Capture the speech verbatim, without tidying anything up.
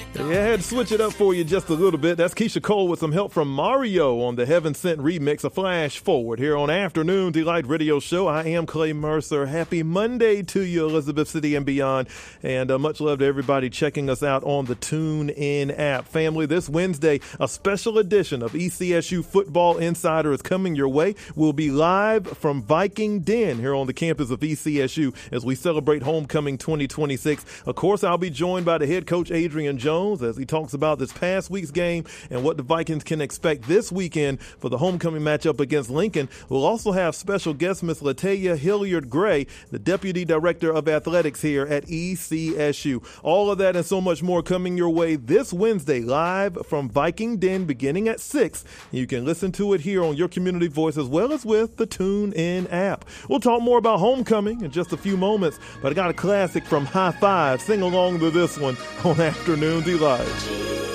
Yeah, I had to switch it up for you just a little bit. That's Keisha Cole with some help from Mario on the Heaven Sent remix, a flash forward here on Afternoon Delight Radio Show. I am Clay Mercer. Happy Monday to you, Elizabeth City and beyond. And uh, much love to everybody checking us out on the TuneIn app. Family, this Wednesday, a special edition of E C S U Football Insider is coming your way. We'll be live from Viking Den here on the campus of E C S U as we celebrate Homecoming twenty twenty-six. Of course, I'll be joined by the head coach, Adrian Jones, as he talks about this past week's game and what the Vikings can expect this weekend for the homecoming matchup against Lincoln. We'll also have special guest Miss Lataya Hilliard-Gray, the Deputy Director of Athletics here at E C S U. All of that and so much more coming your way this Wednesday live from Viking Den beginning at six. You can listen to it here on your community voice as well as with the TuneIn app. We'll talk more about homecoming in just a few moments, but I got a classic from High Five. Sing along to this one on Afternoon Delight.